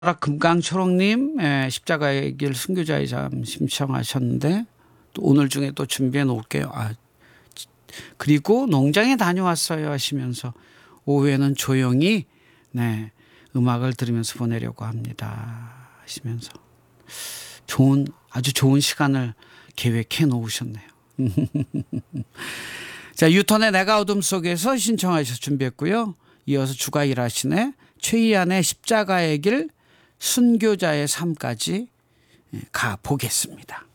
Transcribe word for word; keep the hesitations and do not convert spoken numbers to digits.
금강초롱님 예, 십자가의 길 순교자의 삶 신청하셨는데 또 오늘 중에 또 준비해 놓을게요. 아, 그리고 농장에 다녀왔어요 하시면서 오후에는 조용히 네, 음악을 들으면서 보내려고 합니다 하시면서 좋은 아주 좋은 시간을 계획해 놓으셨네요. 자, 유턴의 내가 어둠 속에서 신청하셔서 준비했고요. 이어서 주가 일하시네 최희안의 십자가의 길 순교자의 삶까지 가보겠습니다.